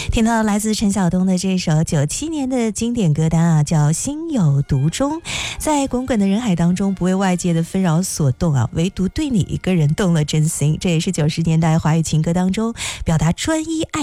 听到来自陈晓东的这首97年的经典歌单啊，叫《心有独钟》。在滚滚的人海当中，不为外界的纷扰所动啊，唯独对你一个人动了真心。这也是90年代华语情歌当中表达专一爱